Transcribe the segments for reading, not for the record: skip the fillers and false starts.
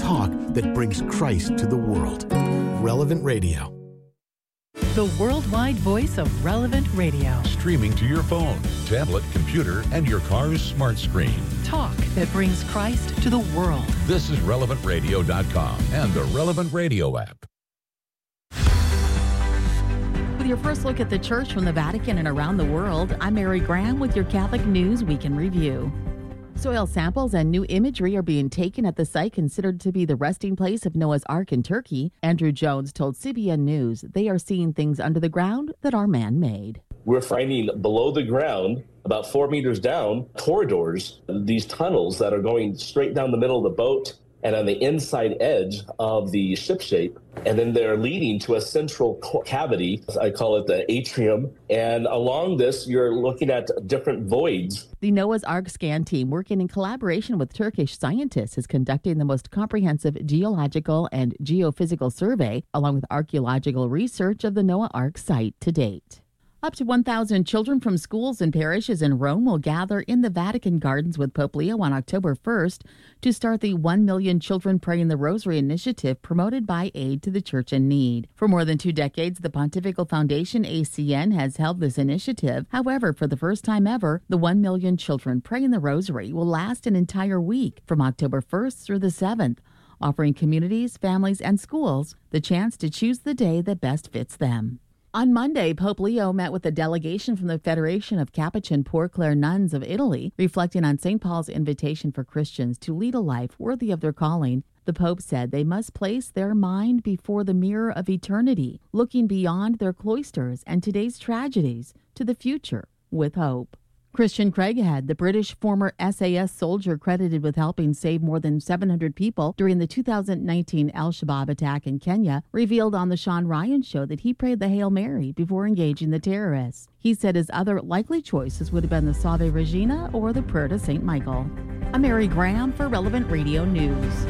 talk that brings Christ to the world. Relevant Radio. The worldwide voice of Relevant Radio. Streaming to your phone, tablet, computer, and your car's smart screen. Talk that brings Christ to the world. This is RelevantRadio.com and the Relevant Radio app. With your first look at the church from the Vatican and around the world, I'm Mary Graham with your Catholic News Week in Review. Soil samples and new imagery are being taken at the site considered to be the resting place of Noah's Ark in Turkey. Andrew Jones told CBN News they are seeing things under the ground that are man-made. We're finding below the ground, about 4 meters down, corridors, these tunnels that are going straight down the middle of the boat and on the inside edge of the ship shape. And then they're leading to a central cavity. I call it the atrium. And along this, you're looking at different voids. The Noah's Ark scan team, working in collaboration with Turkish scientists, is conducting the most comprehensive geological and geophysical survey, along with archaeological research of the Noah Ark site to date. Up to 1,000 children from schools and parishes in Rome will gather in the Vatican Gardens with Pope Leo on October 1st to start the 1 Million Children Praying the Rosary initiative promoted by Aid to the Church in Need. For more than 2 decades, the Pontifical Foundation, ACN, has held this initiative. However, for the first time ever, the 1 Million Children Praying the Rosary will last an entire week from October 1st through the 7th, offering communities, families, and schools the chance to choose the day that best fits them. On Monday, Pope Leo met with a delegation from the Federation of Capuchin Poor Clare Nuns of Italy, reflecting on St. Paul's invitation for Christians to lead a life worthy of their calling. The Pope said they must place their mind before the mirror of eternity, looking beyond their cloisters and today's tragedies to the future with hope. Christian Craighead, the British former SAS soldier credited with helping save more than 700 people during the 2019 al-Shabaab attack in Kenya, revealed on the Sean Ryan Show that he prayed the Hail Mary before engaging the terrorists. He said his other likely choices would have been the Salve Regina or the prayer to St. Michael. I'm Mary Graham for Relevant Radio News.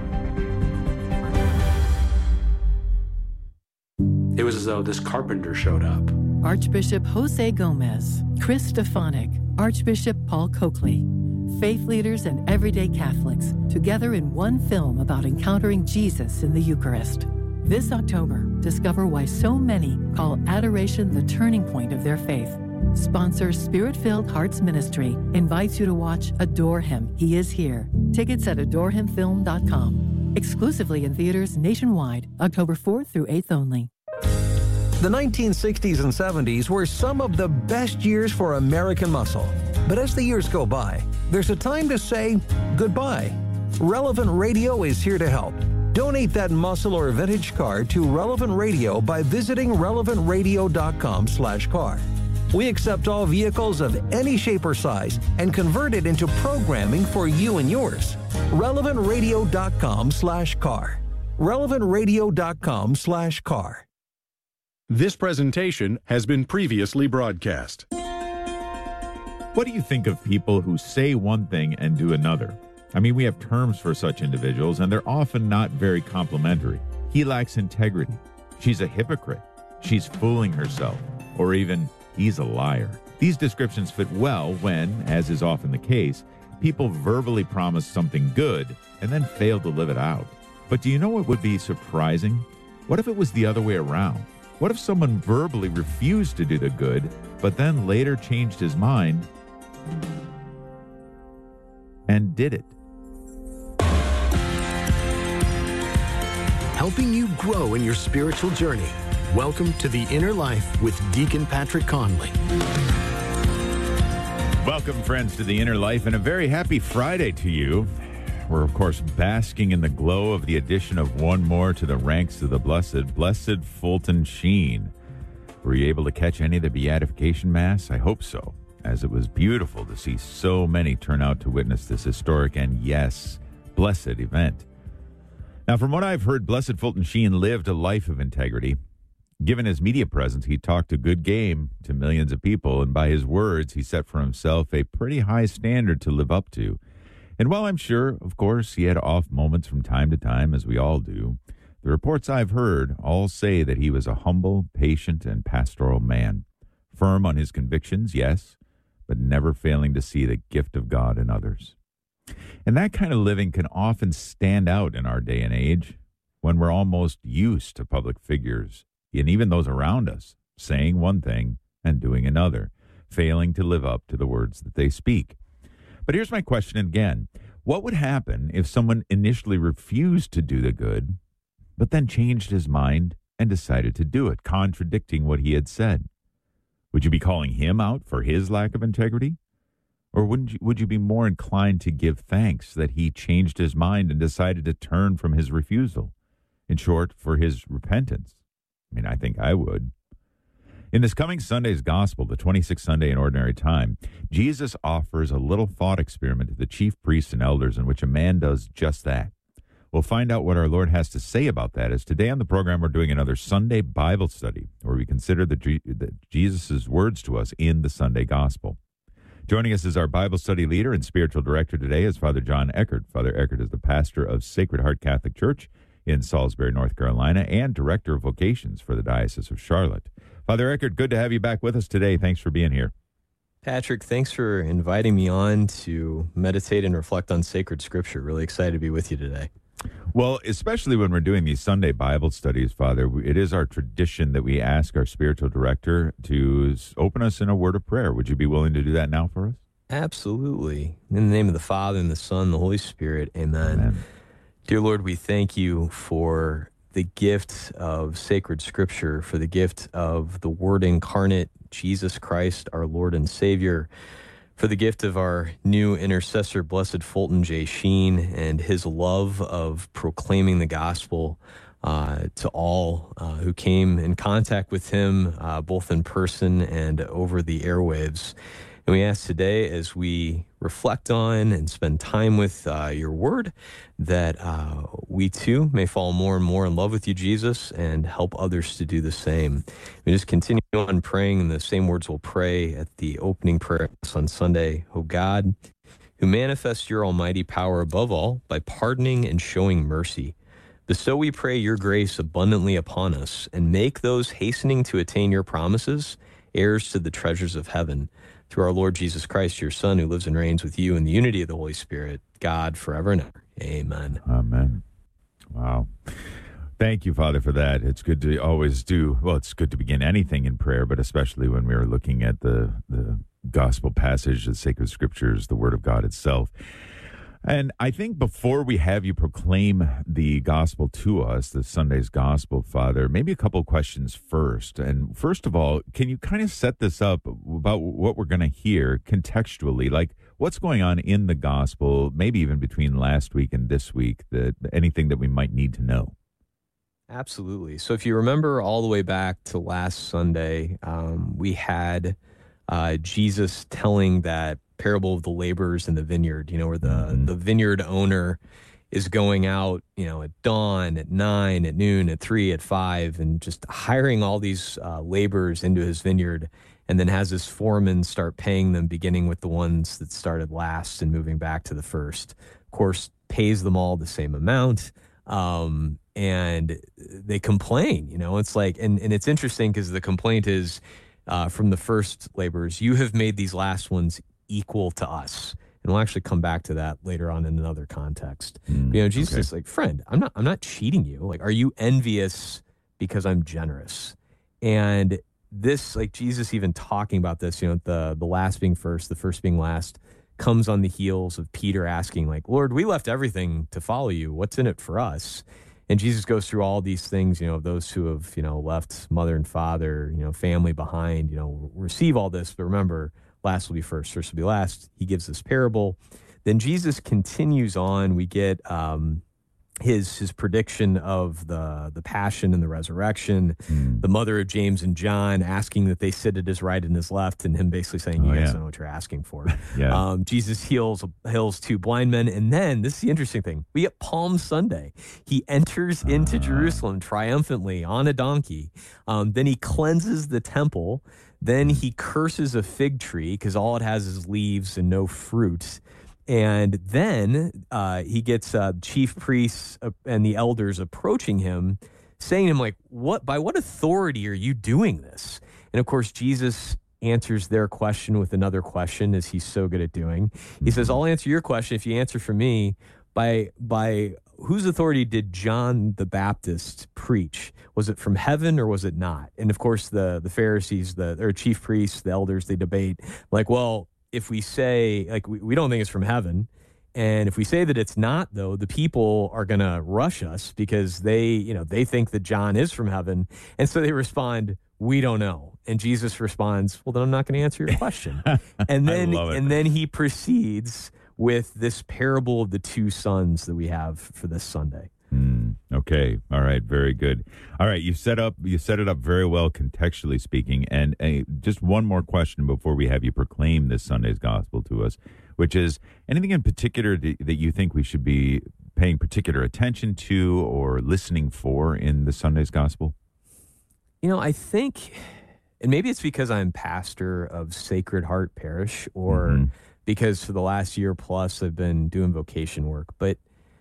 It was as though this carpenter showed up. Archbishop Jose Gomez, Chris Stefanik, Archbishop Paul Coakley. Faith leaders and everyday Catholics together in one film about encountering Jesus in the Eucharist. This October, discover why so many call adoration the turning point of their faith. Sponsor Spirit-Filled Hearts Ministry invites you to watch Adore Him, He Is Here. Tickets at adorehimfilm.com. Exclusively in theaters nationwide, October 4th through 8th only. The 1960s and 70s were some of the best years for American muscle. But as the years go by, there's a time to say goodbye. Relevant Radio is here to help. Donate that muscle or vintage car to Relevant Radio by visiting relevantradio.com/car. We accept all vehicles of any shape or size and convert it into programming for you and yours. relevantradio.com/car. relevantradio.com/car. This presentation has been previously broadcast. What do you think of people who say one thing and do another? I mean, we have terms for such individuals, and they're often not very complimentary. He lacks integrity. She's a hypocrite. She's fooling herself. Or even, he's a liar. These descriptions fit well when, as is often the case, people verbally promise something good and then fail to live it out. But do you know what would be surprising? What if it was the other way around? What if someone verbally refused to do the good, but then later changed his mind and did it? Helping you grow in your spiritual journey. Welcome to The Inner Life with Deacon Patrick Conley. Welcome, friends, to The Inner Life, and a very happy Friday to you. We're, of course, basking in the glow of the addition of one more to the ranks of the Blessed Fulton Sheen. Were you able to catch any of the Beatification Mass? I hope so, as it was beautiful to see so many turn out to witness this historic and, yes, blessed event. Now, from what I've heard, Blessed Fulton Sheen lived a life of integrity. Given his media presence, he talked a good game to millions of people, and by his words, he set for himself a pretty high standard to live up to. And while I'm sure, of course, he had off moments from time to time, as we all do, the reports I've heard all say that he was a humble, patient, and pastoral man. Firm on his convictions, yes, but never failing to see the gift of God in others. And that kind of living can often stand out in our day and age when we're almost used to public figures, and even those around us, saying one thing and doing another, failing to live up to the words that they speak. But here's my question again. What would happen if someone initially refused to do the good, but then changed his mind and decided to do it, contradicting what he had said? Would you be calling him out for his lack of integrity? Or would you be more inclined to give thanks that he changed his mind and decided to turn from his refusal? In short, for his repentance. I mean, I think I would. In this coming Sunday's Gospel, the 26th Sunday in Ordinary Time, Jesus offers a little thought experiment to the chief priests and elders in which a man does just that. We'll find out what our Lord has to say about that, as today on the program we're doing another Sunday Bible study where we consider Jesus' words to us in the Sunday Gospel. Joining us as our Bible study leader and spiritual director today is Father John Eckert. Father Eckert is the pastor of Sacred Heart Catholic Church in Salisbury, North Carolina, and director of vocations for the Diocese of Charlotte. Father Eckert, good to have you back with us today. Thanks for being here. Patrick, thanks for inviting me on to meditate and reflect on sacred scripture. Really excited to be with you today. Well, especially when we're doing these Sunday Bible studies, Father, it is our tradition that we ask our spiritual director to open us in a word of prayer. Would you be willing to do that now for us? Absolutely. In the name of the Father, and the Son, and the Holy Spirit, amen. Amen. Dear Lord, we thank you for the gift of sacred scripture, for the gift of the Word incarnate, Jesus Christ, our Lord and Savior, for the gift of our new intercessor, Blessed Fulton J. Sheen, and his love of proclaiming the gospel to all who came in contact with him, both in person and over the airwaves. And we ask today, as we reflect on and spend time with your word, that we too may fall more and more in love with you, Jesus, and help others to do the same. We just continue on praying, and the same words we'll pray at the opening prayer on Sunday. O God, who manifests your almighty power above all by pardoning and showing mercy, bestow, we pray, your grace abundantly upon us, and make those hastening to attain your promises heirs to the treasures of heaven. Through our Lord Jesus Christ, your Son, who lives and reigns with you in the unity of the Holy Spirit, God, forever and ever. Amen. Amen. Wow. Thank you, Father, for that. It's good to always it's good to begin anything in prayer, but especially when we are looking at the gospel passage, the sacred scriptures, the Word of God itself. And I think before we have you proclaim the gospel to us, the Sunday's gospel, Father, maybe a couple of questions first. And first of all, can you kind of set this up about what we're going to hear contextually? Like what's going on in the gospel, maybe even between last week and this week, anything that we might need to know? Absolutely. So if you remember all the way back to last Sunday, we had Jesus telling that parable of the laborers in the vineyard, where the vineyard owner is going out, at dawn, at 9, at noon, at 3, at 5, and just hiring all these laborers into his vineyard, and then has his foreman start paying them, beginning with the ones that started last and moving back to the first. Of course, pays them all the same amount, and they complain, it's like, and it's interesting because the complaint is from the first laborers, you have made these last ones equal to us. And we'll actually come back to that later on in another context. Jesus is like, friend, I'm not cheating you. Like, are you envious because I'm generous? And this, like Jesus even talking about this, the last being first, the first being last, comes on the heels of Peter asking, like, Lord, we left everything to follow you. What's in it for us? And Jesus goes through all these things, those who have, left mother and father, family behind, receive all this. But remember, last will be first, first will be last. He gives this parable. Then Jesus continues on. We get his prediction of the passion and the resurrection, the mother of James and John asking that they sit at his right and his left, and him basically saying, you guys don't know what you're asking for. Jesus heals 2 blind men. And then, this is the interesting thing, we get Palm Sunday. He enters into Jerusalem triumphantly on a donkey. Then he cleanses the temple. Then he curses a fig tree because all it has is leaves and no fruit. And then he gets chief priests and the elders approaching him, saying to him, like, by what authority are you doing this? And of course, Jesus answers their question with another question, as he's so good at doing. He says, I'll answer your question if you answer for me. By whose authority did John the Baptist preach? Was it from heaven or was it not? And of course, the Pharisees, their chief priests, the elders, they debate like, well, if we say like we don't think it's from heaven, and if we say that it's not, though, the people are going to rush us because they think that John is from heaven, and so they respond, we don't know. And Jesus responds, well, then I'm not going to answer your question. And then he proceeds with this parable of the two sons that we have for this Sunday. Okay. All right. Very good. All right. You set it up very well, contextually speaking. And just one more question before we have you proclaim this Sunday's gospel to us, which is anything in particular that you think we should be paying particular attention to or listening for in the Sunday's gospel? I think, and maybe it's because I'm pastor of Sacred Heart Parish, or because for the last year plus I've been doing vocation work, but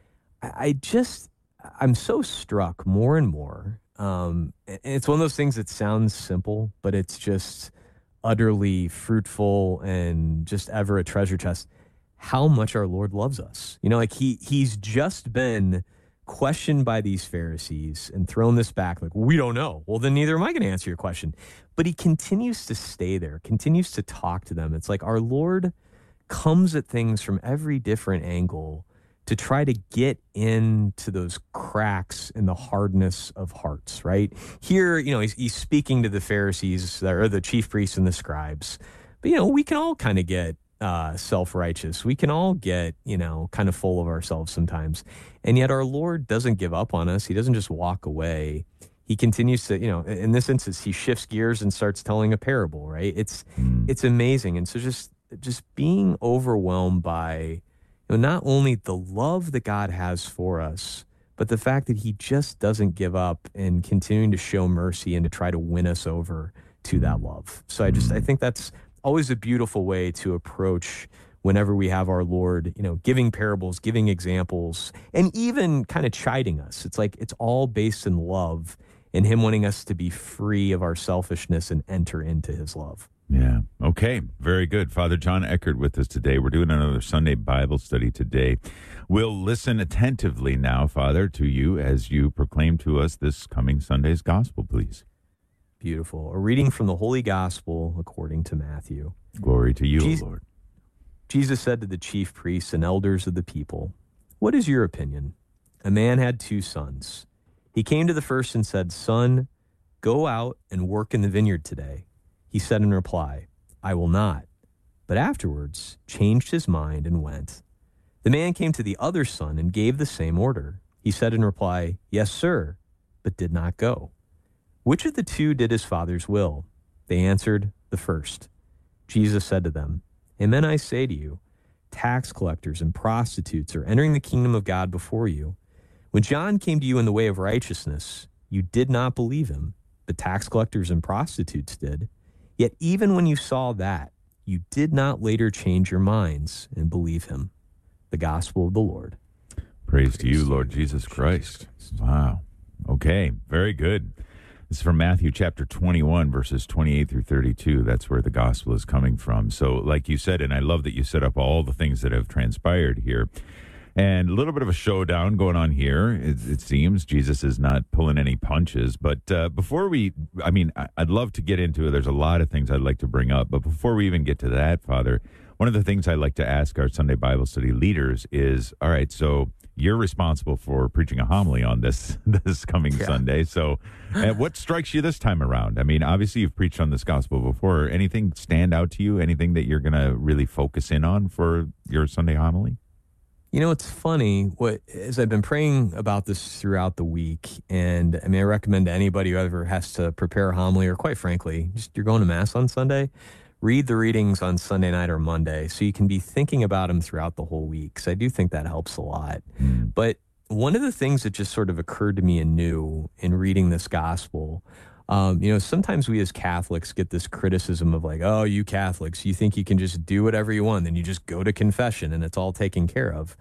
I'm so struck more and more. And it's one of those things that sounds simple, but it's just utterly fruitful and just ever a treasure chest, how much our Lord loves us. He's just been questioned by these Pharisees and thrown this back like, we don't know. Well, then neither am I going to answer your question. But he continues to stay there, continues to talk to them. It's like our Lord comes at things from every different angle to try to get into those cracks in the hardness of hearts, right? Here, he's speaking to the Pharisees, or the chief priests and the scribes. But, we can all kind of get self-righteous. We can all get, kind of full of ourselves sometimes. And yet our Lord doesn't give up on us. He doesn't just walk away. He continues to, in this instance, he shifts gears and starts telling a parable, right? It's amazing. And so just being overwhelmed by, not only the love that God has for us, but the fact that he just doesn't give up and continuing to show mercy and to try to win us over to that love. So I think that's always a beautiful way to approach whenever we have our Lord, giving parables, giving examples, and even kind of chiding us. It's like it's all based in love and him wanting us to be free of our selfishness and enter into his love. Yeah. Okay. Very good. Father John Eckert with us today. We're doing another Sunday Bible study today. We'll listen attentively now, Father, to you as you proclaim to us this coming Sunday's gospel, please. Beautiful. A reading from the Holy Gospel according to Matthew. Glory to you, Lord. Jesus said to the chief priests and elders of the people, "What is your opinion? A man had 2 sons. He came to the first and said, 'Son, go out and work in the vineyard today.' He said in reply, 'I will not.' But afterwards changed his mind and went. The man came to the other son and gave the same order. He said in reply, 'Yes, sir,' but did not go. Which of the 2 did his father's will?" They answered, "The first." Jesus said to them, "Amen, I say to you, tax collectors and prostitutes are entering the kingdom of God before you. When John came to you in the way of righteousness, you did not believe him, but tax collectors and prostitutes did. Yet even when you saw that, you did not later change your minds and believe him." The gospel of the Lord. Praise to you, Lord Jesus Christ. Wow. Okay, very good. This is from Matthew chapter 21, verses 28 through 32. That's where the gospel is coming from. So like you said, and I love that you set up all the things that have transpired here. And a little bit of a showdown going on here. It seems Jesus is not pulling any punches. But before I'd love to get into it. There's a lot of things I'd like to bring up. But before we even get to that, Father, one of the things I like to ask our Sunday Bible study leaders is, all right, so you're responsible for preaching a homily on this coming Sunday. So what strikes you this time around? I mean, obviously you've preached on this gospel before. Anything stand out to you? Anything that you're going to really focus in on for your Sunday homily? It's funny, as I've been praying about this throughout the week, and I recommend to anybody who ever has to prepare a homily, or quite frankly, just you're going to Mass on Sunday, read the readings on Sunday night or Monday so you can be thinking about them throughout the whole week. So I do think that helps a lot. But one of the things that just sort of occurred to me anew in reading this gospel, sometimes we as Catholics get this criticism of like, oh, you Catholics, you think you can just do whatever you want, then you just go to confession and it's all taken care of.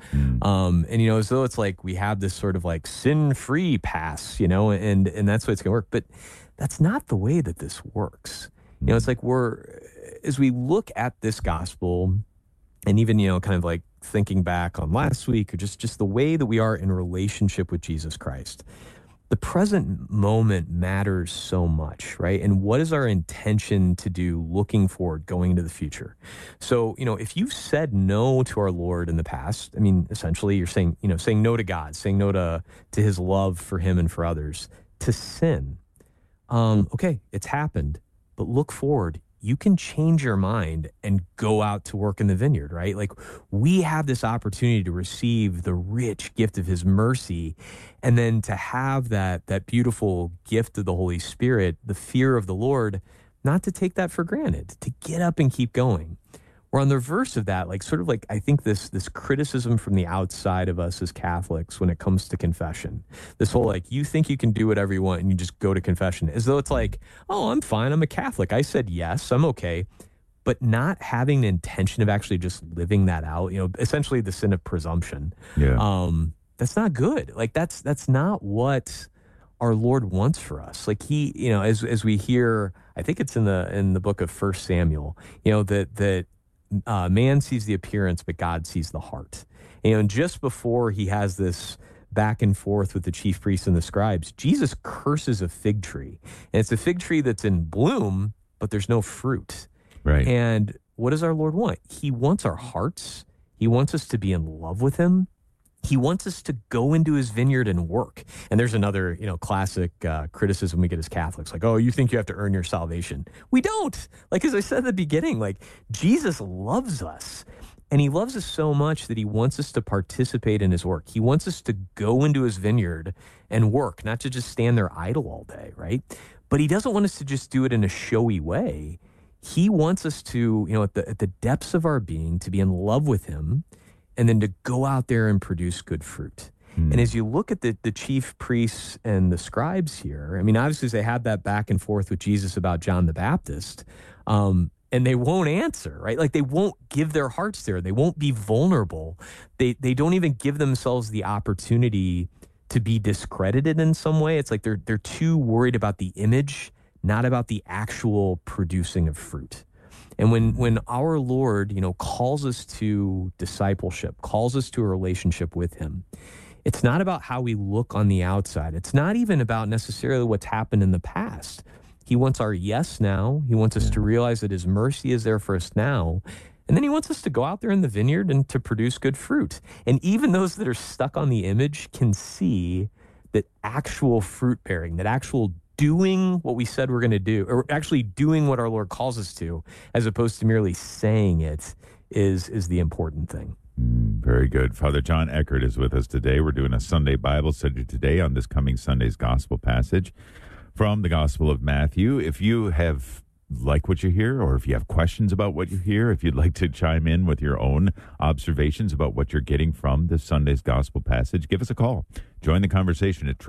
As though it's like we have this sort of like sin-free pass, and that's the way it's going to work. But that's not the way that this works. It's like as we look at this gospel, and even, kind of like thinking back on last week, or just the way that we are in relationship with Jesus Christ, the present moment matters so much, right? And what is our intention to do looking forward, going into the future? So, if you've said no to our Lord in the past, essentially you're saying no to God, saying no to his love for him and for others, to sin. Okay, it's happened, but look forward. You can change your mind and go out to work in the vineyard, right? Like, we have this opportunity to receive the rich gift of his mercy, and then to have that beautiful gift of the Holy Spirit, the fear of the Lord, not to take that for granted, to get up and keep going. Or on the reverse of that, I think this criticism from the outside of us as Catholics when it comes to confession, this whole you think you can do whatever you want and you just go to confession, as though it's oh, I'm fine, I'm a Catholic, I said yes, I'm okay, but not having the intention of actually just living that out, essentially the sin of presumption. Yeah. That's not good. That's not what our Lord wants for us. He, as we hear, I think it's in the book of 1 Samuel, that man sees the appearance, but God sees the heart. And just before he has this back and forth with the chief priests and the scribes, Jesus curses a fig tree. And it's a fig tree that's in bloom, but there's no fruit. Right. And what does our Lord want? He wants our hearts. He wants us to be in love with him. He wants us to go into his vineyard and work. And there's another, classic criticism we get as Catholics, oh, you think you have to earn your salvation. We don't. As I said at the beginning, Jesus loves us. And he loves us so much that he wants us to participate in his work. He wants us to go into his vineyard and work, not to just stand there idle all day, right? But he doesn't want us to just do it in a showy way. He wants us to, at the depths of our being, to be in love with him, and then to go out there and produce good fruit. And as you look at the chief priests and the scribes here, obviously they had that back and forth with Jesus about John the Baptist, and they won't answer, right? They won't give their hearts there. They won't be vulnerable. They don't even give themselves the opportunity to be discredited in some way. It's they're too worried about the image, not about the actual producing of fruit. And when our Lord, calls us to discipleship, calls us to a relationship with him, it's not about how we look on the outside. It's not even about necessarily what's happened in the past. He wants our yes now. He wants us to realize that his mercy is there for us now. And then he wants us to go out there in the vineyard and to produce good fruit. And even those that are stuck on the image can see that actual fruit bearing, that actual doing what we said we're going to do, or actually doing what our Lord calls us to, as opposed to merely saying it, is the important thing. Very good. Father John Eckert is with us today. We're doing a Sunday Bible study today on this coming Sunday's gospel passage from the Gospel of Matthew. If you like what you hear, or if you have questions about what you hear, if you'd like to chime in with your own observations about what you're getting from this Sunday's gospel passage, give us a call. Join the conversation at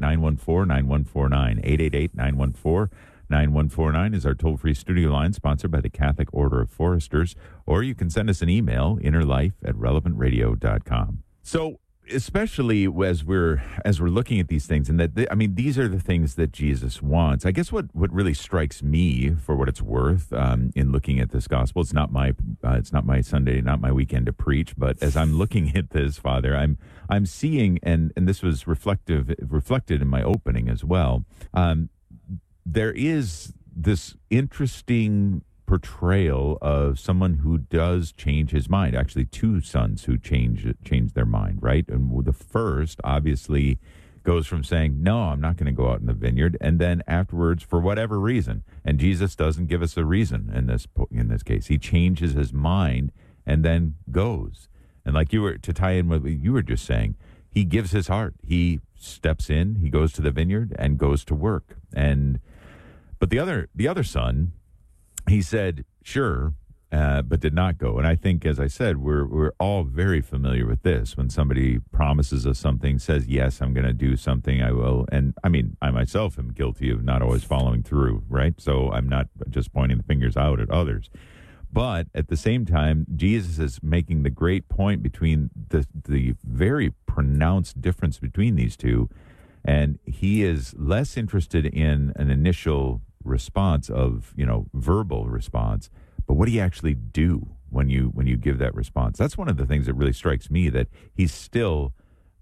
888-914-9149. 888-914-9149 is our toll-free studio line, sponsored by the Catholic Order of Foresters. Or you can send us an email, innerlife@relevantradio.com. So, especially as we're looking at these things, and these are the things that Jesus wants. I guess what really strikes me, for what it's worth, in looking at this gospel, it's not my Sunday, not my weekend to preach, but as I'm looking at this, Father, I'm seeing, and this was reflected in my opening as well. There is this interesting portrayal of someone who does change his mind. Actually, two sons who change their mind, right? And the first obviously goes from saying, no, I'm not going to go out in the vineyard, and then afterwards, for whatever reason, and Jesus doesn't give us a reason in this case, he changes his mind and then goes. And like you were, to tie in with what you were just saying, he gives his heart. He steps in, he goes to the vineyard and goes to work. But the other son, he said, sure, but did not go. And I think, as I said, we're all very familiar with this. When somebody promises us something, says, yes, I'm going to do something, I will. And I myself am guilty of not always following through, right? So I'm not just pointing the fingers out at others. But at the same time, Jesus is making the great point between the very pronounced difference between these two. And he is less interested in an initial response of, verbal response, but what do you actually do when you give that response? That's one of the things that really strikes me, that he's still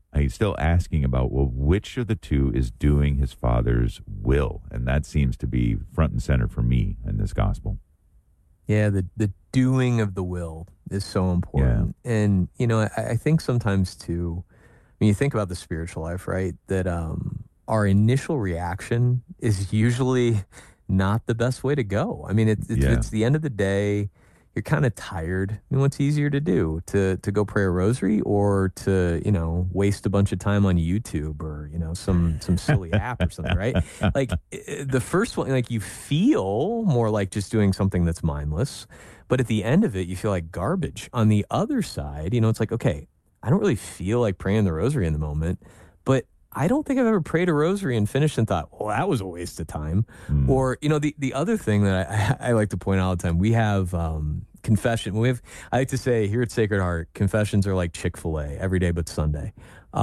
asking about, well, which of the two is doing his Father's will? And that seems to be front and center for me in this gospel. Yeah, the doing of the will is so important. Yeah. And, I think sometimes too, when you think about the spiritual life, right, that our initial reaction is usually not the best way to go. I mean, it's the end of the day. You're kind of tired. I mean, what's easier to do? To go pray a rosary, or to, waste a bunch of time on YouTube or, some silly app or something, right? Like the first one, like you feel more like just doing something that's mindless, but at the end of it, you feel like garbage. On the other side, it's like, okay, I don't really feel like praying the rosary in the moment, but I don't think I've ever prayed a rosary and finished and thought, well, that was a waste of time. Or, the other thing that I like to point out all the time, we have confession. I like to say here at Sacred Heart, confessions are like Chick-fil-A every day but Sunday.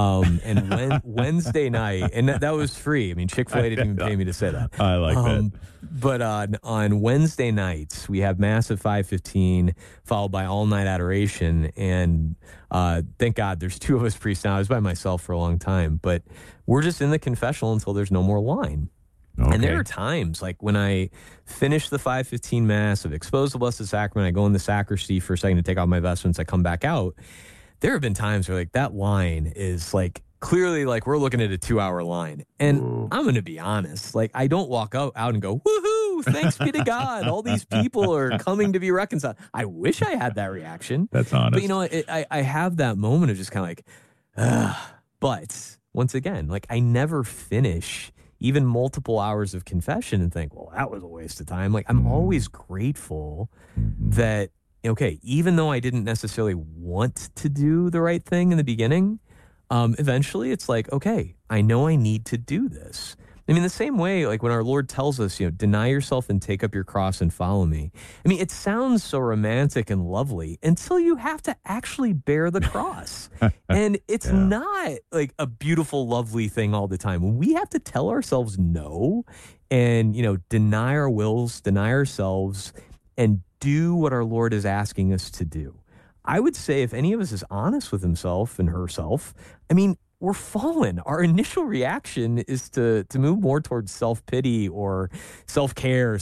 And Wednesday night, and that was free. I mean, Chick-fil-A didn't even pay me to say that. I like that. But on Wednesday nights, we have Mass at 5:15, followed by all-night adoration. And thank God there's two of us priests now. I was by myself for a long time. But we're just in the confessional until there's no more line. Okay. And there are times, like when I finish the 5:15 Mass, I've exposed the Blessed Sacrament, I go in the sacristy for a second to take off my vestments, I come back out. There have been times where, like, that line is, like, clearly, like, we're looking at a 2-hour line. And I'm going to be honest. Like, I don't walk out and go, woohoo, thanks be to God. All these people are coming to be reconciled. I wish I had that reaction. That's honest. But, I have that moment of just kind of like, ugh. But, once again, like, I never finish even multiple hours of confession and think, well, that was a waste of time. Like, I'm always grateful that, okay, even though I didn't necessarily want to do the right thing in the beginning, eventually it's like, okay, I know I need to do this. I mean, the same way, like when our Lord tells us, deny yourself and take up your cross and follow me. I mean, it sounds so romantic and lovely until you have to actually bear the cross. And it's not like a beautiful, lovely thing all the time. When we have to tell ourselves no and, deny our wills, deny ourselves, and do what our Lord is asking us to do. I would say if any of us is honest with himself and herself, I mean, we're fallen. Our initial reaction is to move more towards self-pity or self-care,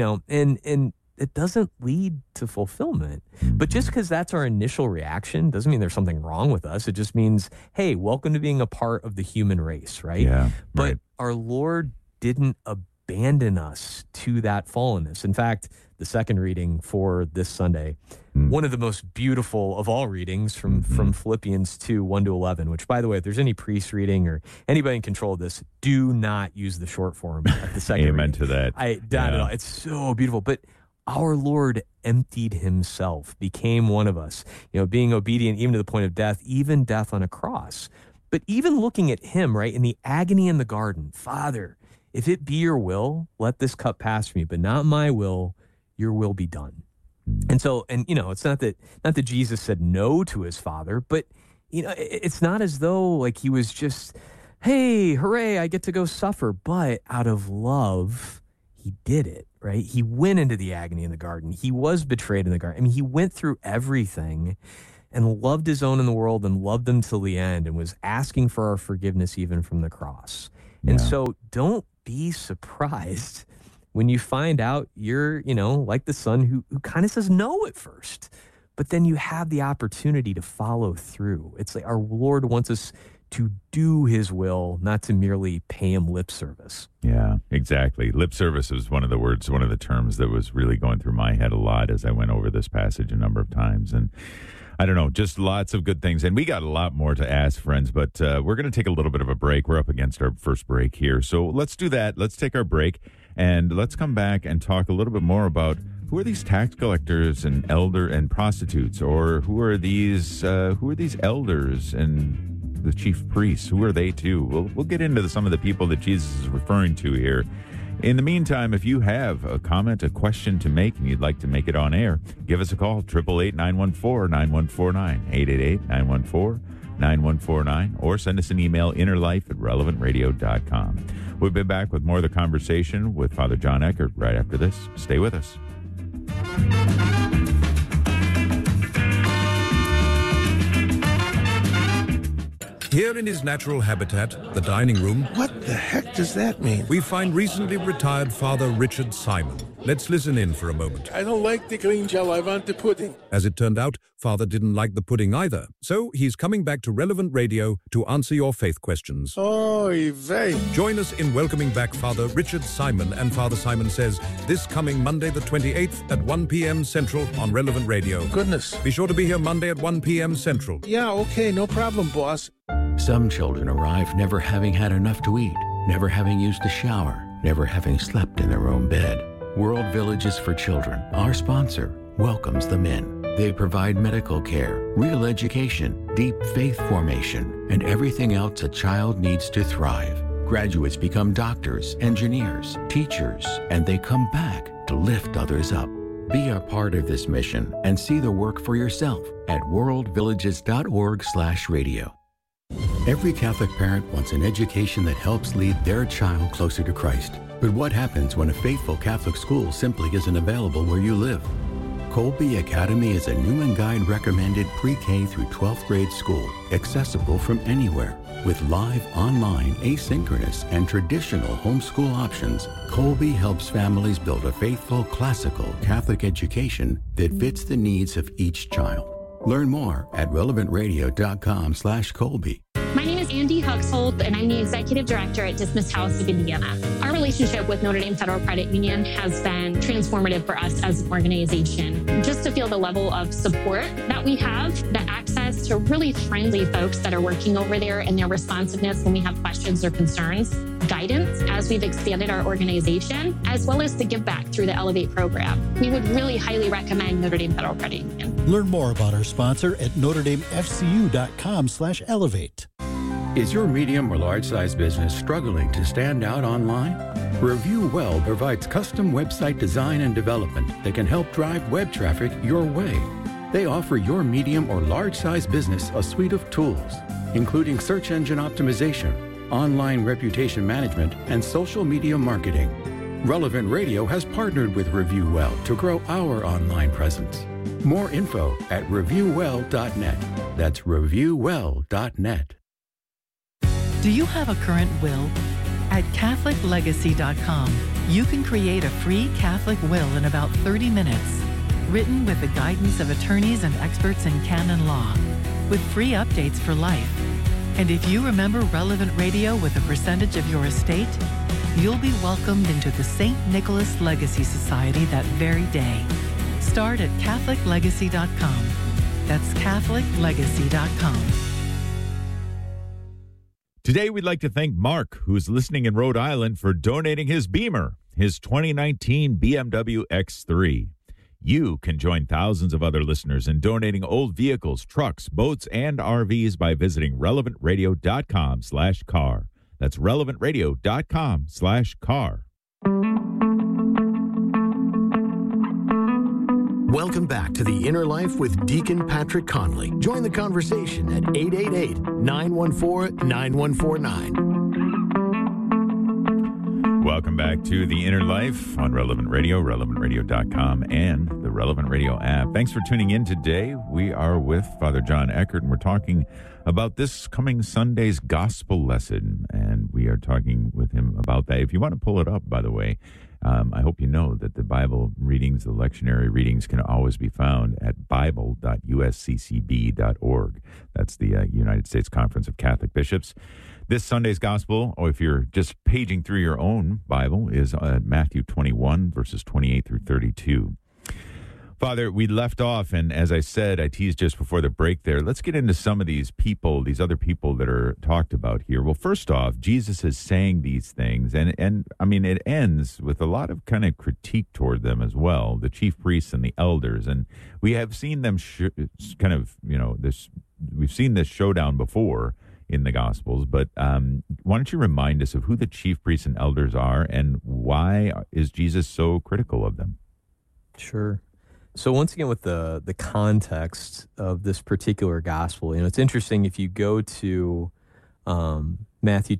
and it doesn't lead to fulfillment. But just because that's our initial reaction doesn't mean there's something wrong with us. It just means, hey, welcome to being a part of the human race, right? Yeah, but our Lord didn't abandon us to that fallenness. In fact, the second reading for this Sunday, one of the most beautiful of all readings from Philippians 2, 1-11, which, by the way, if there's any priest reading or anybody in control of this, do not use the short form at the second Amen reading. to that. Not at all. It's so beautiful. But our Lord emptied himself, became one of us, being obedient even to the point of death, even death on a cross. But even looking at him, right, in the agony in the garden, Father, if it be your will, let this cup pass me, but not my will, your will be done. And so, it's not that Jesus said no to his Father, but, it's not as though like he was just, hey, hooray, I get to go suffer. But out of love, he did it, right? He went into the agony in the garden. He was betrayed in the garden. I mean, he went through everything and loved his own in the world and loved them till the end and was asking for our forgiveness even from the cross. And so don't be surprised when you find out you're, like the son who kind of says no at first, but then you have the opportunity to follow through. It's like our Lord wants us to do his will, not to merely pay him lip service. Yeah, exactly. Lip service was one of the terms that was really going through my head a lot as I went over this passage a number of times. And I don't know, just lots of good things. And we got a lot more to ask, friends, but we're going to take a little bit of a break. We're up against our first break here. So let's do that. Let's take our break and let's come back and talk a little bit more about who are these tax collectors and prostitutes, or who are these elders and the chief priests? Who are they too? We'll get into some of the people that Jesus is referring to here. In the meantime, if you have a comment, a question to make, and you'd like to make it on air, give us a call, 888-914-9149, 888-914-9149, or send us an email, innerlife@relevantradio.com. We'll be back with more of the conversation with Father John Eckert right after this. Stay with us. Here in his natural habitat, the dining room, what the heck does that mean? We find recently retired Father Richard Simon. Let's listen in for a moment. I don't like the green gel, I want the pudding. As it turned out, Father didn't like the pudding either. So he's coming back to Relevant Radio to answer your faith questions. Oy vey. Join us in welcoming back Father Richard Simon and Father Simon Says this coming Monday the 28th at 1 p.m. Central on Relevant Radio. Goodness. Be sure to be here Monday at 1 p.m. Central. Yeah, okay, no problem, boss. Some children arrive never having had enough to eat, never having used a shower, never having slept in their own bed. World Villages for Children, our sponsor, welcomes them in. They provide medical care, real education, deep faith formation, and everything else a child needs to thrive. Graduates become doctors, engineers, teachers, and they come back to lift others up. Be a part of this mission and see the work for yourself at worldvillages.org/radio. Every Catholic parent wants an education that helps lead their child closer to Christ. But what happens when a faithful Catholic school simply isn't available where you live? Colby Academy is a Newman Guide recommended pre-K through 12th grade school, accessible from anywhere. With live, online, asynchronous, and traditional homeschool options, Colby helps families build a faithful, classical Catholic education that fits the needs of each child. Learn more at relevantradio.com/Colby. My name is Andy Huxhold, and I'm the Executive Director at Dismissed House of Indiana. Our relationship with Notre Dame Federal Credit Union has been transformative for us as an organization. Just to feel the level of support that we have, the access to really friendly folks that are working over there and their responsiveness when we have questions or concerns, guidance as we've expanded our organization, as well as the give back through the Elevate program. We would really highly recommend Notre Dame Federal Credit Union. Learn more about our sponsor at NotreDameFCU.com/elevate. Is your medium or large-size business struggling to stand out online? Review Well provides custom website design and development that can help drive web traffic your way. They offer your medium or large-size business a suite of tools, including search engine optimization, online reputation management, and social media marketing. Relevant Radio has partnered with Review Well to grow our online presence. More info at reviewwell.net. That's reviewwell.net. Do you have a current will? At CatholicLegacy.com, you can create a free Catholic will in about 30 minutes, written with the guidance of attorneys and experts in canon law, with free updates for life. And if you remember Relevant Radio with a percentage of your estate, you'll be welcomed into the St. Nicholas Legacy Society that very day. Start at CatholicLegacy.com. That's CatholicLegacy.com. Today, we'd like to thank Mark, who's listening in Rhode Island, for donating his Beamer, his 2019 BMW X3. You can join thousands of other listeners in donating old vehicles, trucks, boats, and RVs by visiting relevantradio.com/car. That's relevantradio.com/car. Welcome back to The Inner Life with Deacon Patrick Conley. Join the conversation at 888-914-9149. Welcome back to The Inner Life on Relevant Radio, relevantradio.com, and the Relevant Radio app. Thanks for tuning in today. We are with Father John Eckert, and we're talking about this coming Sunday's gospel lesson, and we are talking with him about that. If you want to pull it up, by the way, I hope you know that the Bible readings, the lectionary readings, can always be found at bible.usccb.org. That's the United States Conference of Catholic Bishops. This Sunday's gospel, or if you're just paging through your own Bible, is Matthew 21, verses 28 through 32. Father, we left off, and as I said, I teased just before the break there, let's get into some of these people, these other people that are talked about here. Well, first off, Jesus is saying these things, and I mean, it ends with a lot of kind of critique toward them as well, the chief priests and the elders, and we have seen them we've seen this showdown before in the Gospels, but why don't you remind us of who the chief priests and elders are, and why is Jesus so critical of them? Sure. So once again, with the context of this particular gospel, it's interesting if you go to Matthew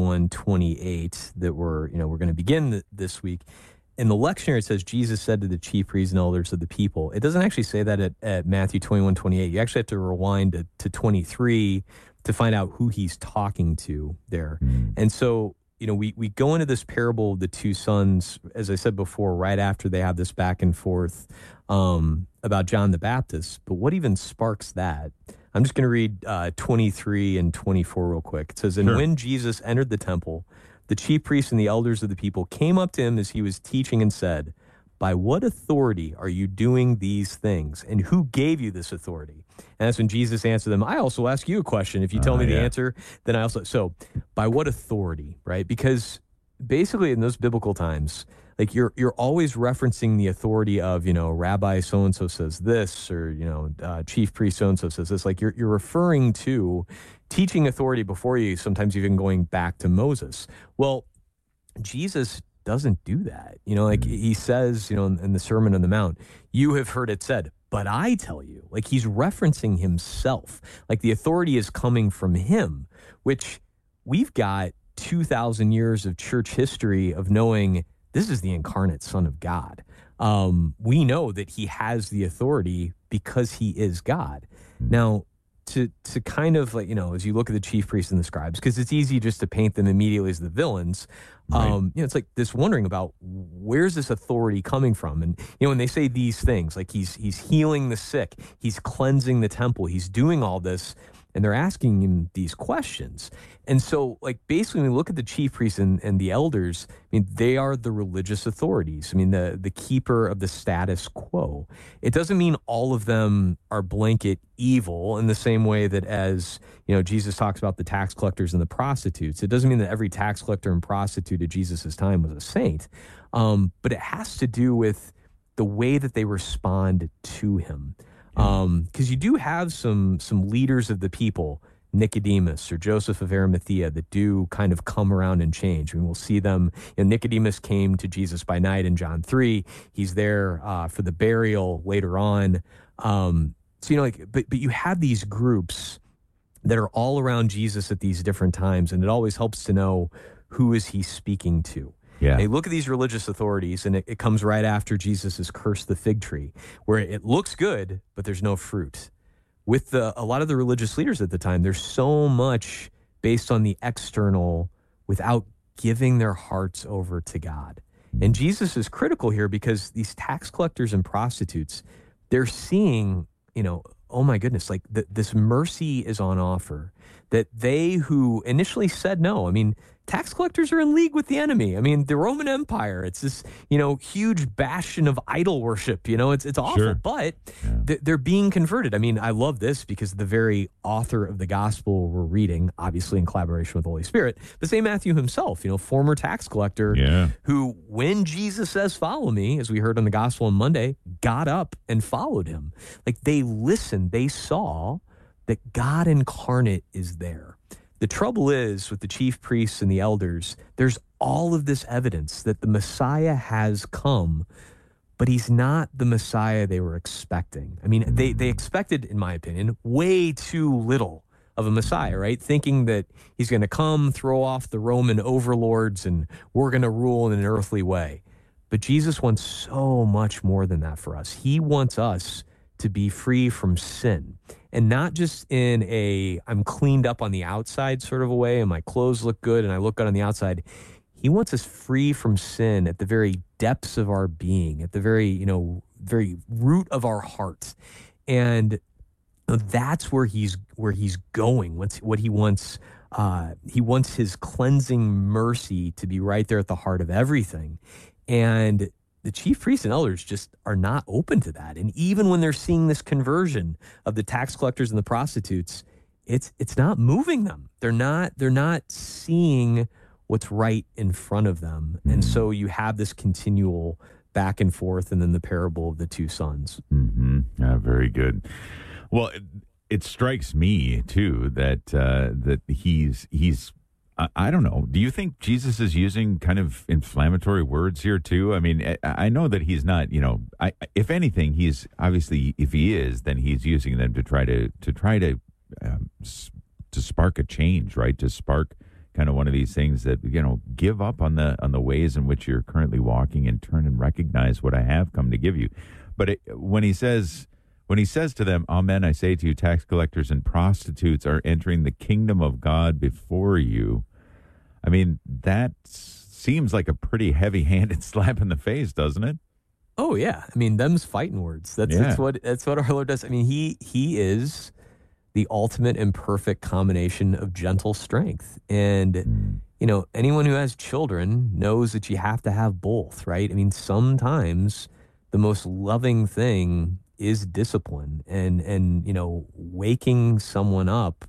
21:28 that we're going to begin this week. In the lectionary, it says, Jesus said to the chief priests and elders of the people. It doesn't actually say that at Matthew 21:28. You actually have to rewind to 23 to find out who he's talking to there. And so, we go into this parable of the two sons, as I said before, right after they have this back and forth about John the Baptist. But what even sparks that? I'm just going to read 23 and 24 real quick. It says, And when Jesus entered the temple, the chief priests and the elders of the people came up to him as he was teaching and said, By what authority are you doing these things? And who gave you this authority? And that's when Jesus answered them, I also ask you a question. If you tell me the answer, then I also... So, by what authority, right? Because basically in those biblical times, like you're always referencing the authority of, Rabbi so-and-so says this, or, chief priest so-and-so says this. Like you're referring to teaching authority before you, sometimes even going back to Moses. Well, Jesus doesn't do that. Like he says, in the Sermon on the Mount, you have heard it said, but I tell you. Like he's referencing himself. Like the authority is coming from him, which we've got 2,000 years of church history of knowing this is the incarnate Son of God. We know that he has the authority because he is God. Now, to kind of like, as you look at the chief priests and the scribes, because it's easy just to paint them immediately as the villains. It's like this wondering about where's this authority coming from? And, when they say these things, like he's healing the sick, he's cleansing the temple, he's doing all this, and they're asking him these questions. And so, like, basically, when we look at the chief priests and the elders, I mean, they are the religious authorities. I mean, the keeper of the status quo. It doesn't mean all of them are blanket evil in the same way that as, Jesus talks about the tax collectors and the prostitutes. It doesn't mean that every tax collector and prostitute at Jesus' time was a saint. But it has to do with the way that they respond to him. Because you do have some leaders of the people, Nicodemus or Joseph of Arimathea, that do kind of come around and change. I mean, we'll see them. Nicodemus came to Jesus by night in John 3. He's there for the burial later on. But you have these groups that are all around Jesus at these different times, and it always helps to know who is he speaking to. Yeah. They look at these religious authorities, and it comes right after Jesus has cursed the fig tree, where it looks good, but there's no fruit. With a lot of the religious leaders at the time, there's so much based on the external without giving their hearts over to God. And Jesus is critical here because these tax collectors and prostitutes, they're seeing, oh my goodness, like this mercy is on offer, that they who initially said no, I mean, tax collectors are in league with the enemy. I mean, the Roman Empire, it's this, huge bastion of idol worship. It's awful, but they're being converted. I mean, I love this because the very author of the gospel we're reading, obviously in collaboration with the Holy Spirit, the same Matthew himself, former tax collector, who, when Jesus says, follow me, as we heard on the gospel on Monday, got up and followed him. Like they listened, they saw that God incarnate is there. The trouble is with the chief priests and the elders, there's all of this evidence that the Messiah has come, but he's not the Messiah they were expecting. I mean, they expected, in my opinion, way too little of a Messiah, right? Thinking that he's going to come, throw off the Roman overlords, and we're going to rule in an earthly way. But Jesus wants so much more than that for us. He wants us to be free from sin. And not just in I'm cleaned up on the outside sort of a way, and my clothes look good and I look good on the outside. He wants us free from sin at the very depths of our being, at the very, very root of our heart. And that's where he's going. What he wants his cleansing mercy to be right there at the heart of everything. And the chief priests and elders just are not open to that. And even when they're seeing this conversion of the tax collectors and the prostitutes, it's not moving them. They're not seeing what's right in front of them. And so you have this continual back and forth, and then the parable of the two sons. Mm-hmm. Yeah, very good. Well, it strikes me too that he's I don't know. Do you think Jesus is using kind of inflammatory words here too? I mean, I know that he's not, if anything, he's obviously, if he is, then he's using them to try to spark a change, right? To spark kind of one of these things that, give up on the ways in which you're currently walking and turn and recognize what I have come to give you. But when he says to them, "Amen, I say to you, tax collectors and prostitutes are entering the kingdom of God before you," I mean, that seems like a pretty heavy-handed slap in the face, doesn't it? Oh yeah, I mean, them's fighting words. That's what our Lord does. I mean, he is the ultimate and perfect combination of gentle strength. And, anyone who has children knows that you have to have both, right? I mean, sometimes the most loving thing is discipline and waking someone up,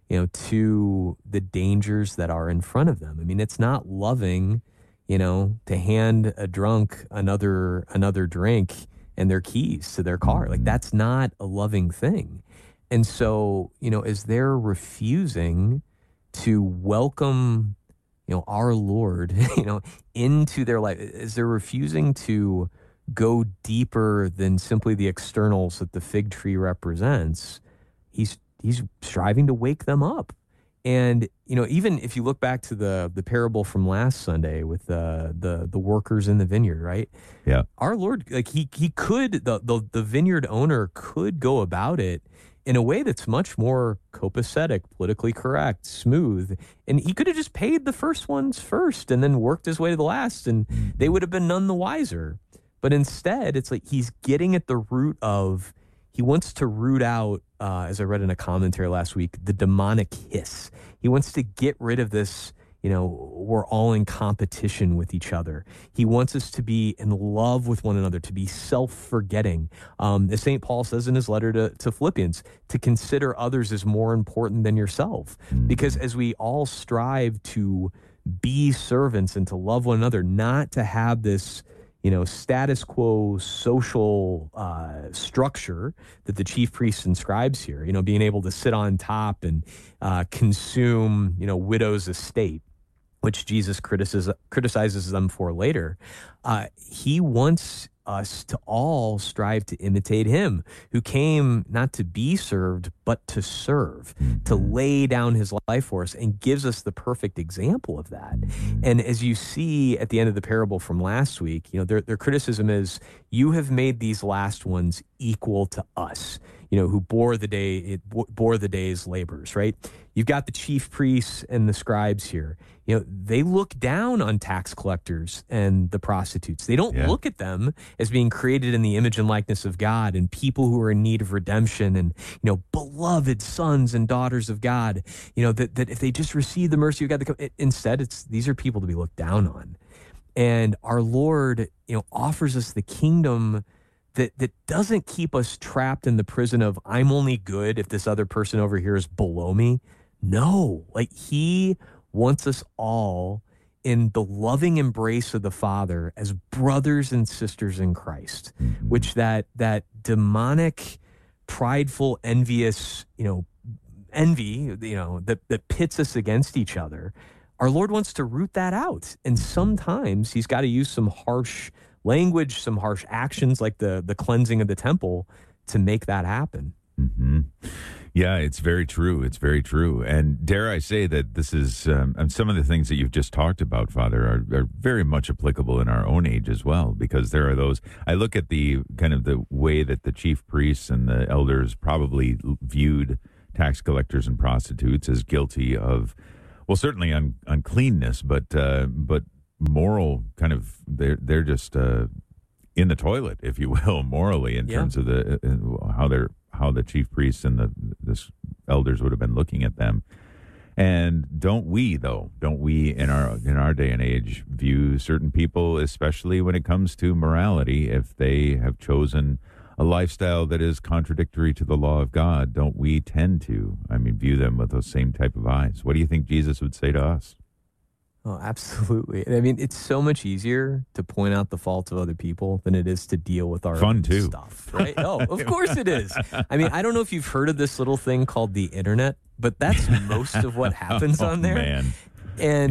to the dangers that are in front of them. I mean, it's not loving, to hand a drunk another drink and their keys to their car. Like, that's not a loving thing. And so, as they're refusing to welcome, our Lord, into their life, as they're refusing to go deeper than simply the externals that the fig tree represents, he's striving to wake them up. And, even if you look back to the parable from last Sunday with the workers in the vineyard, right? Yeah. Our Lord, like he could, the vineyard owner could go about it in a way that's much more copacetic, politically correct, smooth. And he could have just paid the first ones first and then worked his way to the last, and they would have been none the wiser. But instead, it's like he's getting at the root of, he wants to root out, as I read in a commentary last week, the demonic hiss. He wants to get rid of this, we're all in competition with each other. He wants us to be in love with one another, to be self-forgetting. As St. Paul says in his letter to Philippians, to consider others as more important than yourself. Because as we all strive to be servants and to love one another, not to have this, status quo social structure that the chief priests and scribes here, being able to sit on top and consume, widow's estate, which Jesus criticizes them for later. He wants us to all strive to imitate him, who came not to be served, but to serve, to lay down his life for us, and gives us the perfect example of that. And as you see at the end of the parable from last week, their criticism is, you have made these last ones equal to us, who bore the day's labors, right? You've got the chief priests and the scribes here. They look down on tax collectors and the prostitutes. They don't look at them as being created in the image and likeness of God and people who are in need of redemption and, beloved sons and daughters of God, that if they just receive the mercy of God, instead these are people to be looked down on. And our Lord, offers us the kingdom that doesn't keep us trapped in the prison of, I'm only good if this other person over here is below me. No, like he wants us all in the loving embrace of the Father as brothers and sisters in Christ, which that demonic, prideful, envious, envy, that pits us against each other. Our Lord wants to root that out. And sometimes he's got to use some harsh language, some harsh actions like the cleansing of the temple to make that happen. Mm-hmm. Yeah, it's very true. It's very true. And dare I say that this is, some of the things that you've just talked about, Father, are very much applicable in our own age as well, because there are those, I look at the kind of the way that the chief priests and the elders probably viewed tax collectors and prostitutes as guilty of, well, certainly uncleanness, but moral kind of, they're just in the toilet, if you will, morally, in terms of how the chief priests and the elders would have been looking at them. And don't we in our day and age view certain people, especially when it comes to morality, if they have chosen a lifestyle that is contradictory to the law of God, don't we tend to, view them with those same type of eyes? What do you think Jesus would say to us? Oh, absolutely. It's so much easier to point out the faults of other people than it is to deal with our own stuff, right? Oh, of course it is. I don't know if you've heard of this little thing called the internet, but that's most of what happens on there. Man. And,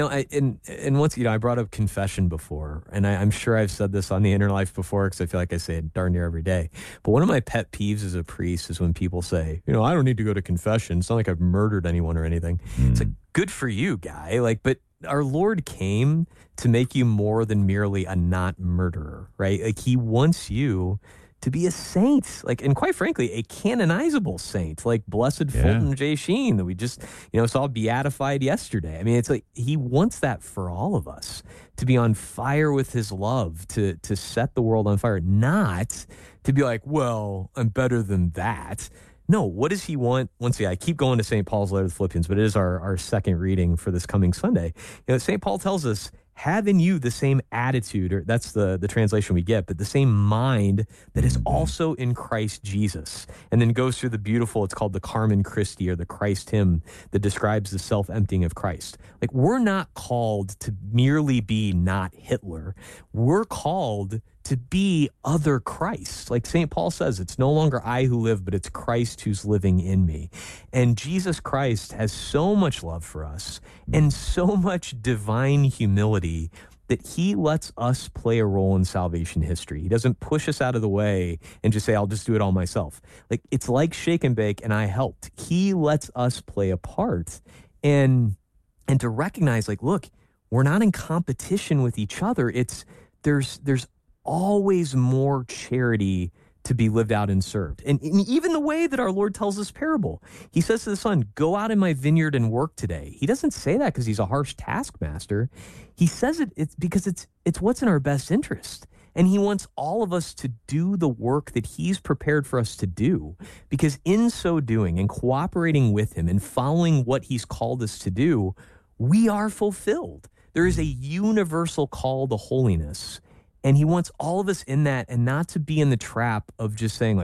and once, I brought up confession before, and I'm sure I've said this on the Inner Life before because I feel like I say it darn near every day. But one of my pet peeves as a priest is when people say, I don't need to go to confession. It's not like I've murdered anyone or anything. It's like, good for you, guy. But our Lord came to make you more than merely a not murderer, right? Like, he wants you to be a saint, and quite frankly, a canonizable saint, like Blessed Fulton J. Sheen that we just, saw beatified yesterday. I mean, it's like he wants that for all of us, to be on fire with his love, to set the world on fire, not to be like, well, I'm better than that. No, what does he want? Once again, I keep going to St. Paul's letter to the Philippians, but it is our second reading for this coming Sunday. St. Paul tells us, have in you the same attitude, or that's the translation we get, but the same mind that is also in Christ Jesus. And then goes through the beautiful, it's called the Carmen Christi, or the Christ hymn, that describes the self-emptying of Christ. We're not called to merely be not Hitler. We're called to be other Christ. Like St. Paul says, it's no longer I who live, but it's Christ who's living in me. And Jesus Christ has so much love for us and so much divine humility that he lets us play a role in salvation history. He doesn't push us out of the way and just say, I'll just do it all myself. It's like shake and bake, and I helped. He lets us play a part and to recognize, look, we're not in competition with each other. There's always more charity to be lived out and served. And even the way that our Lord tells this parable, he says to the son, go out in my vineyard and work today. He doesn't say that because he's a harsh taskmaster. He says it's because it's what's in our best interest. And he wants all of us to do the work that he's prepared for us to do, because in so doing and cooperating with him and following what he's called us to do, we are fulfilled. There is a universal call to holiness. And he wants all of us in that, and not to be in the trap of just saying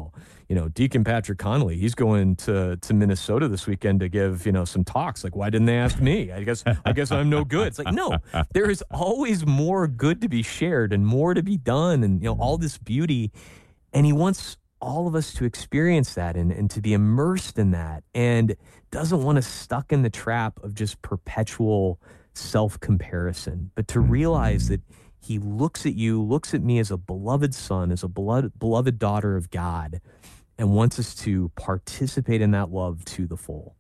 Deacon Patrick Connolly, he's going to Minnesota this weekend to give, some talks. Why didn't they ask me? I guess I'm no good. It's no, there is always more good to be shared and more to be done, and, all this beauty. And he wants all of us to experience that and to be immersed in that, and doesn't want us stuck in the trap of just perpetual self-comparison, but to realize that he looks at you, looks at me as a beloved son, as a beloved daughter of God, and wants us to participate in that love to the full.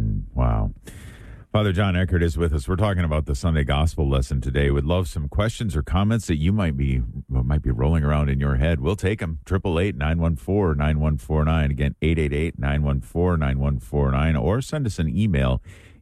Wow. Father John Eckert is with us. We're talking about the Sunday Gospel lesson today. Would love some questions or comments that you might be rolling around in your head. We'll take them. 888-914-9149. Again, 888-914-9149. Or send us an email,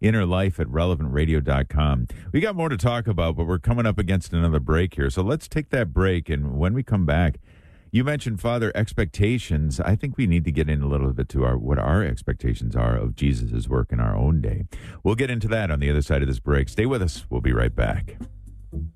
innerlife@relevantradio.com. We got more to talk about, but we're coming up against another break here. So let's take that break. And when we come back, you mentioned, Father, expectations. I think we need to get in a little bit to what our expectations are of Jesus' work in our own day. We'll get into that on the other side of this break. Stay with us. We'll be right back.